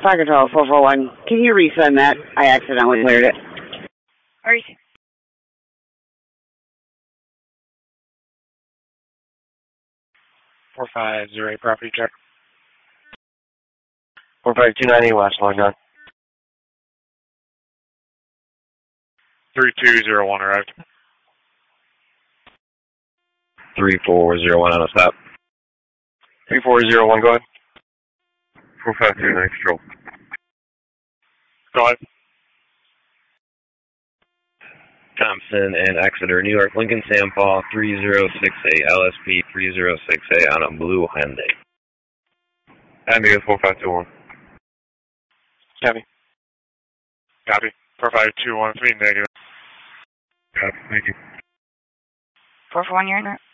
Fire Control 441. Can you resend that? I accidentally cleared it. Alright. 4508 property check. 45298 West, log on. 3201 arrived. 3401 on a stop. 3401, go ahead. 452 control. Go ahead. Thompson and Exeter, New York, Lincoln, Sam Paul, 3068, LSP 3068 on a blue Hyundai. And negative 4521. Copy. Copy. 45213 negative. Copy, thank you. 441, you're in there.